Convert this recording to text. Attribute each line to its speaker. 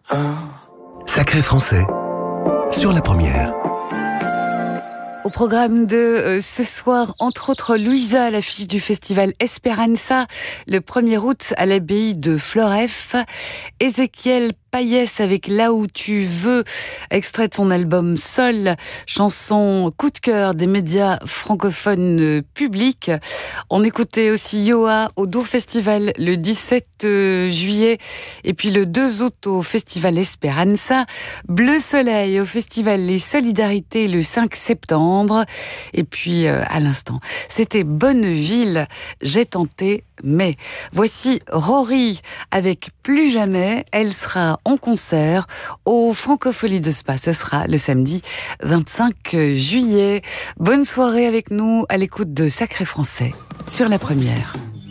Speaker 1: Sacré français, sur la première.
Speaker 2: Au programme de ce soir, entre autres, Louisa à l'affiche du festival Esperanza, le 1er août à l'abbaye de Floreffe. Ézéchiel Payès avec Là où tu veux, extrait de son album Sol, chanson coup de cœur des médias francophones publics. On écoutait aussi Yoa au Dour Festival le 17 juillet et puis le 2 août au festival Esperanza. Bleu Soleil au festival Les Solidarités le 5 septembre. Et puis à l'instant, c'était Bonneville, j'ai tenté, mais voici Rory avec Plus jamais. Elle sera en concert au Francophonie de Spa. Ce sera le samedi 25 juillet. Bonne soirée avec nous à l'écoute de Sacré Français sur la première.